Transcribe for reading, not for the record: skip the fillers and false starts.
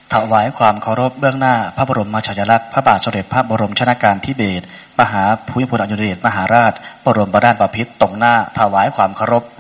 ถวายความเคารพเบื้องหน้าพระบรมฉายาลักษณ์พระบาทสมเด็จพระบรมชนกาลธิเบศรมหาภูมิพลอดุลยเดชมหาราชบรมราชบพิตรตรงหน้าถวายความเคารพ